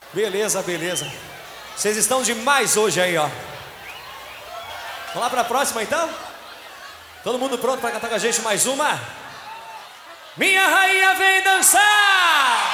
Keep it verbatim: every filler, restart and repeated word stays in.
Beleza, beleza. Vocês estão demais hoje aí, ó. Vamos lá pra próxima então? Todo mundo pronto pra cantar com a gente mais uma? Minha rainha vem dançar!